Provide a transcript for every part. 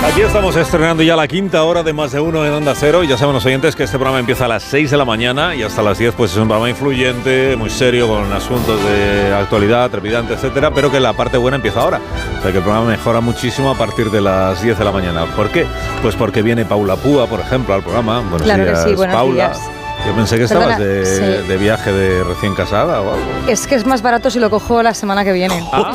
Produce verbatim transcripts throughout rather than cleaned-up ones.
Aquí estamos estrenando ya la quinta hora de Más de Uno en Onda Cero. Y ya saben los oyentes que este programa empieza a las seis de la mañana y hasta las diez pues es un programa influyente, muy serio, con asuntos de actualidad, trepidante, etcétera, pero que la parte buena empieza ahora. O sea que el programa mejora muchísimo a partir de las diez de la mañana. ¿Por qué? Pues porque viene Paula Púa, por ejemplo, al programa. Buenos claro días, que sí, buenos Paula. días. Yo pensé que Perdona, estabas de, sí. de viaje de recién casada o algo. Es que es más barato si lo cojo la semana que viene. Ah,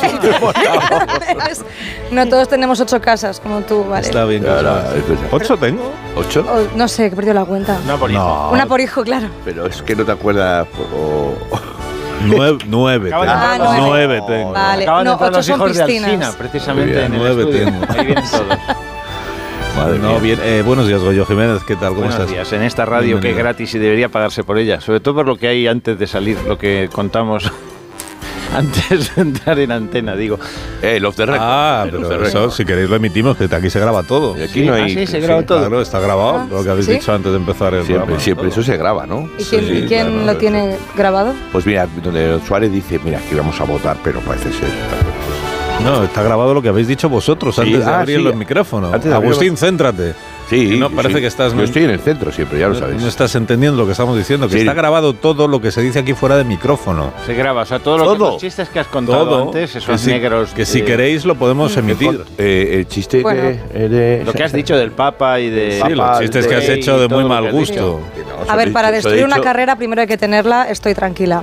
no todos tenemos ocho casas como tú, ¿vale? Está bien. Claro, ¿Ocho tengo? ¿Ocho? O, no sé, que he perdido la cuenta. Una por hijo. No. Una por hijo, claro. Pero es que no te acuerdas. O... Nueve, nueve tengo. Ah, nueve. Nueve tengo. Vale. Acaban de no, entrar ocho los son hijos de piscinas. Alsina, precisamente Bien, en el nueve estudio. tengo. Ahí vienen todos. Madre no, bien. Eh, buenos días, Goyo Jiménez. ¿Qué tal? ¿Cómo Buenos estás? días. En esta radio Bienvenido. que es gratis y debería pagarse por ella. Sobre todo por lo que hay antes de salir, lo que contamos antes de entrar en antena, digo. Eh, el off the record. Ah, El off pero the record. eso, si queréis lo emitimos, que aquí se graba todo. Y aquí no hay. Ah, sí, se graba todo. Claro, está grabado, Ah, lo que habéis ¿sí? dicho antes de empezar el Siempre, programa. siempre. Todo. Eso se graba, ¿no? ¿Y quién, Sí, y quién claro, lo eso. tiene grabado? Pues mira, donde Suárez dice, mira, aquí vamos a votar, pero parece ser. No, está grabado lo que habéis dicho vosotros Sí, antes de ah, abrir sí. los micrófonos. Antes de abrir Agustín, los- céntrate. Sí. No, parece sí. que estás- Yo estoy en el centro siempre, ya lo sabes. No estás entendiendo lo que estamos diciendo, que Sí. está grabado todo lo que se dice aquí fuera de micrófono. Se graba, o sea, todo lo que Todo. los chistes que has contado Todo. antes, que esos si, negros. que si eh, queréis lo podemos emitir. Eh, el chiste Bueno. que eh, de. Lo que has dicho del Papa y de. Sí, los chistes que has de- hecho de todo muy lo que mal has gusto. dicho. A ver, para Eso he destruir una dicho. carrera primero hay que tenerla, estoy tranquila.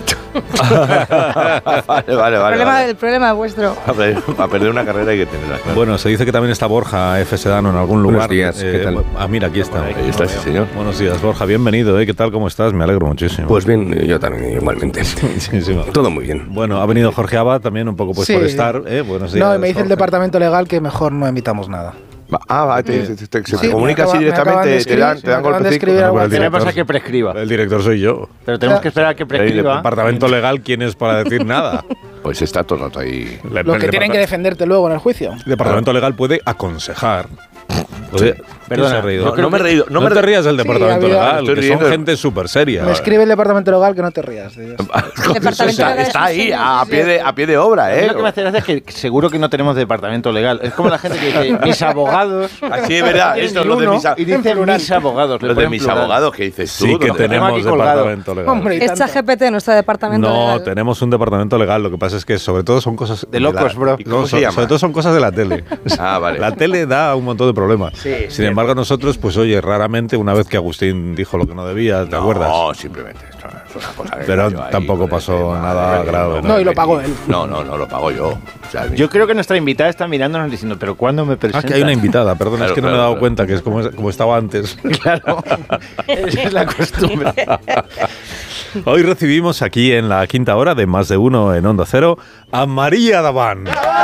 vale, vale, el, vale. problema, vale. el problema es vuestro. Para perder, para perder una carrera hay que tenerla. Claro. Bueno, se dice que también está Borja F. Sedano en algún Buenos lugar. días, ¿qué tal? Ah, mira, aquí está. Ahí está ese señor. Buenos días, Borja, bienvenido. ¿eh? ¿Qué tal? ¿Cómo estás? Me alegro muchísimo. Pues bien, yo también igualmente. Muchísimo. Todo muy bien. Bueno, ha venido Jorge Abad también un poco pues Sí. por estar. ¿eh? Buenos días. No, y me dice el Jorge. departamento legal que mejor no emitamos nada. Va- Ah, va, te, te- te- se Sí, comunica me así acaba- me acaban de directamente, te dan, escribir- te dan me acaban de golpecitos. escribir No, algo pero el así. ¿Qué le director- pasa que prescriba? El director soy yo. Pero tenemos que esperar a que El prescriba. departamento legal, ¿quién es para decir nada? Pues está todo el rato ahí. Le- Lo el que tienen que departa- defenderte luego en el juicio. El departamento legal puede aconsejar. Puede- ¿Quién Perdona, se ha reído? No, no me he reído. No, No, me te re- rías del Sí, departamento había- legal, Estoy que son riendo. gente súper seria. Me escribe el departamento legal que no te rías. tío. Departamento está, legal está ahí, es un a pie de, a pie de obra, A mí ¿eh? lo que me hace gracia es que seguro que no tenemos departamento legal. Es como la gente que dice mis abogados. Así es verdad, Tienen esto, ni lo de uno mis a- y dice mis abogados. le Los de ponen mis plural. abogados que dices tú. Sí que ¿dónde? tenemos aquí colgado. departamento legal. Hombre, y Es tanto. ChatGPT nuestro departamento No, legal. tenemos un departamento legal. Lo que pasa es que sobre todo son cosas De locos, la- bro. ¿Y cómo no, se so- llama? Sobre todo son cosas de la tele. Ah, vale. La tele da un montón de problemas. Sí, Sin sí. embargo, nosotros, pues oye, raramente, una vez que Agustín dijo lo que no debía, ¿te acuerdas? No, simplemente esto es una cosa que Pero cayó ahí tampoco con el pasó tema, nada eh, grave, ¿no? No, y lo pagó él. No, no, no, lo pago yo. O sea, Yo creo que nuestra invitada está mirándonos diciendo, pero ¿cuándo me Ah, presentas? que hay una invitada, perdón, Claro, es que no me he claro, dado claro. cuenta que es como, como estaba antes. Claro, esa es la costumbre. Hoy recibimos aquí en la quinta hora de Más de Uno en Onda Cero a María Daván.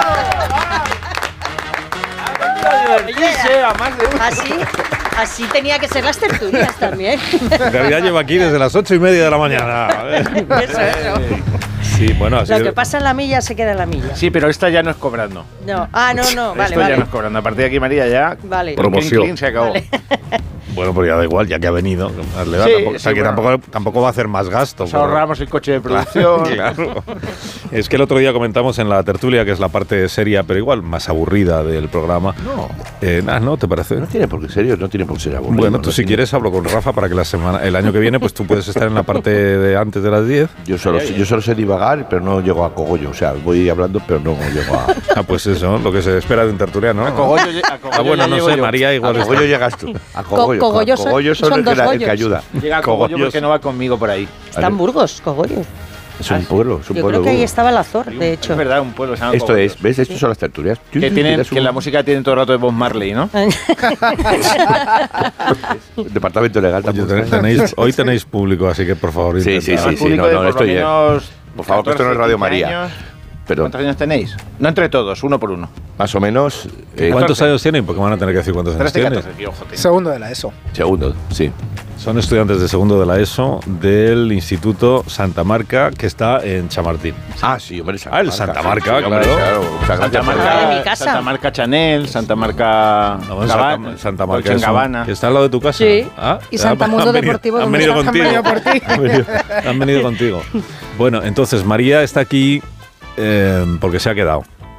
Así, así tenía que ser las tertulias también. En realidad lleva aquí desde las ocho y media de la mañana. Eso, eso. Sí, bueno, así Lo que pasa en la milla se queda en la milla. Sí, pero esta ya no es cobrando. No. Ah, no, no, vale, Esto ya vale. no es cobrando. A partir de aquí, María, ya. Vale. Promoción. clean, clean, se acabó. Vale. Bueno, pues ya da igual, ya que ha venido. Le da Sí, tampoco, o sea, sí, que bueno. tampoco, tampoco va a hacer más gasto. Nos pero- ahorramos el coche de producción. Claro. Es que el otro día comentamos en la tertulia, que es la parte seria, pero igual más aburrida del programa. No. Eh, nah, ¿no? ¿Te parece? No tiene por qué, serio, no tiene por qué ser aburrido. Bueno, no tú si tiene- quieres hablo con Rafa para que la semana, el año que viene pues tú puedes estar en la parte de antes de las diez. Yo solo, sé- yo solo sé divagar, pero no llego a cogollo. O sea, voy hablando, pero no llego a. Ah, pues eso, lo que se espera de un tertuliano. A Cogollo, lle- a Cogollo Ah, bueno, ya no llego sé, yo. María A igual está. cogollo llegas tú. A cogollo. Co- cogollo a son- cogollo son, son el, que dos la- el que gollos. ayuda. Llega a Cogollo Cogollos. porque no va conmigo por ahí. Está en Burgos, Cogollo. Es un pueblo, es un Yo pueblo. creo que ahí Burgos. estaba el Azor, de hecho. Es verdad, un pueblo se llama Esto Cogollos. es, ¿ves? Estos son las tertulias. Que, tienen, Es un que la música tiene todo el rato de Bob Marley, ¿no? departamento legal Oye, tampoco. ten- tenéis, hoy tenéis público, así que por favor Sí, intentad. sí, El público no, de no, por esto lo ya- menos Por favor, que esto no es Radio catorce, María. años. Perdón. ¿Cuántos años tenéis? No entre todos, uno por uno. Más o menos. eh, ¿Cuántos catorce. años tienen? Porque van a tener que decir cuántos años trece, tienen. catorce, tío, joder. Segundo de la ESO. Segundo, sí. Son estudiantes de segundo de la ESO del Instituto Santa Marca, que está en Chamartín. Ah, sí, hombre. Ah, el Santa Marca, sí, hombre, claro. Muchas Santa gracias. Marca, Al lado de mi casa. Santa Marca Chanel, Santa Marca No, bueno, Gabbana, Santa, Santa Marca Dolce es un- Gabbana. que está al lado de tu casa. Sí. Ah, Y Santa ah, Mundo han venido- Deportivo, Han ¿dónde venido está? contigo. Han venido por ti. Han venido, han venido contigo. Bueno, entonces María está aquí eh, porque se ha quedado.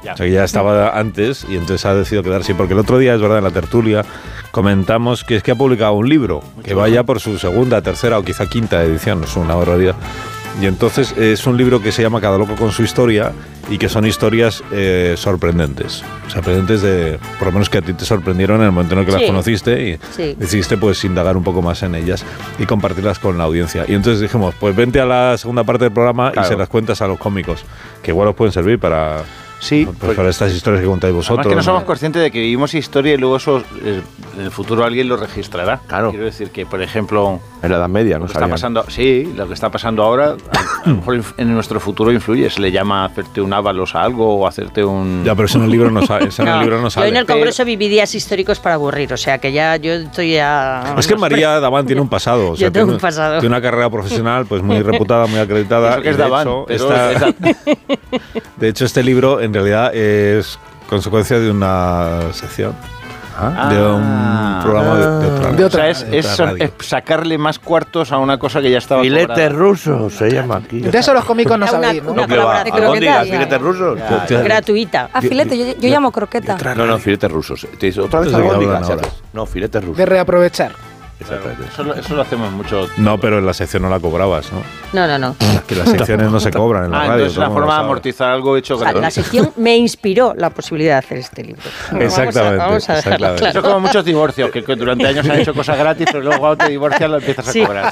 Ya. O sea, que ya estaba antes y entonces ha decidido quedarse. Porque el otro día, es verdad, en la tertulia comentamos que es que ha publicado un libro que va ya por su segunda, tercera o quizá quinta edición, es una barbaridad. Y entonces es un libro que se llama Cada loco con su historia y que son historias eh, sorprendentes. Sorprendentes de, por lo menos que a ti te sorprendieron en el momento en el que Sí. las conociste y Sí. decidiste pues indagar un poco más en ellas y compartirlas con la audiencia. Y entonces dijimos, pues vente a la segunda parte del programa Claro. y se las cuentas a los cómicos, que igual os pueden servir para, Sí, pues, pues, para estas historias que contáis vosotros. Además que no somos ¿no? conscientes de que vivimos historia y luego eso eh, en el futuro alguien lo registrará. Claro. Quiero decir que, por ejemplo, en la Edad Media, lo ¿no? que está sabían. pasando, sí, lo que está pasando ahora, a, a lo mejor inf- en nuestro futuro influye. Se le llama hacerte un ávalos a algo o hacerte un. Ya, pero eso en el libro no sale. Eso en el libro no yo sale. en el Congreso viví días históricos para aburrir, o sea que ya yo estoy ya... Es que vamos, María Daván tiene un pasado. O sea, Yo tengo tiene, un pasado. Tiene una carrera profesional pues muy reputada, muy acreditada. Eso que y es de Daván, hecho, pero esta- es da- de hecho, este libro en realidad es consecuencia de una sección, Ah, de un programa de, de otra, De O sea, otra- es, de es, otra radio. es sacarle más cuartos a una cosa que ya estaba Filetes cobrada. rusos se llama aquí. De eso los cómicos no Una- sabéis, ¿no? una No, que va. colaboración. Albóndigas, Croquetas. filetes rusos. Gratuita. Ah, filete, yo, yo llamo croqueta. No, no, filetes rusos. Te dice, ¿otra vez Eso es lo que albóndigas? hablan ahora. ¿Sabes? No, filetes rusos. De reaprovechar. Exactamente. Eso, lo- eso lo hacemos mucho. No, pero en la sección no la cobrabas, ¿no? No, no, no. Que las secciones no se cobran en la Ah, radio. entonces es una todo el mundo forma de lo sabe. amortizar algo hecho O sea, la gratuito. sección me inspiró la posibilidad de hacer este libro. Exactamente, Vamos a, vamos a dejarlo exactamente. claro. Eso es como muchos divorcios, que, que durante años han hecho cosas gratis, pero luego cuando te divorcias lo empiezas a Sí. cobrar.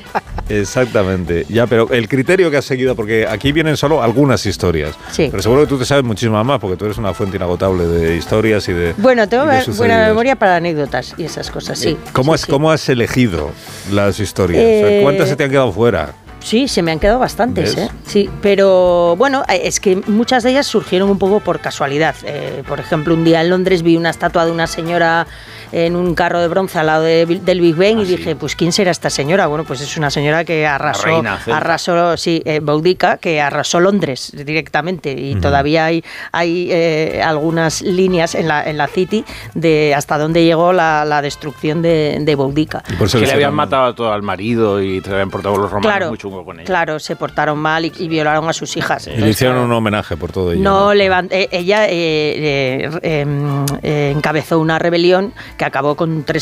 Exactamente. Ya, pero el criterio que has seguido, porque aquí vienen solo algunas historias. Sí. Pero seguro que tú te sabes muchísimas más, porque tú eres una fuente inagotable de historias y de. Bueno, tengo y de buena sucedidos. memoria para anécdotas y esas cosas, sí. ¿Cómo, Sí, has, sí. ¿Cómo has elegido las historias? O sea, Eh, ¿cuántas se te han quedado fuera? Sí, se me han quedado bastantes, ¿Ves? ¿eh? Sí, pero bueno, eh, es que muchas de ellas surgieron un poco por casualidad. Eh, por ejemplo, un día en Londres vi una estatua de una señora en un carro de bronce al lado de- del Big Ben Ah, y sí. dije, pues ¿quién será esta señora? Bueno, pues es una señora que arrasó, reina celta. arrasó, sí, eh, Boudica, que arrasó Londres directamente y todavía hay, hay eh, algunas líneas en la, en la City de hasta dónde llegó la, la destrucción de, de Boudica. Y por eso Que le les habían eran- matado a todo al marido y te habían portado los romanos Claro, muy chungo con ella. claro, se portaron mal y, y violaron a sus hijas. Y le Entonces, hicieron claro, un homenaje por todo ello. No levan- eh, ella eh, eh, eh, encabezó una rebelión que acabó con tres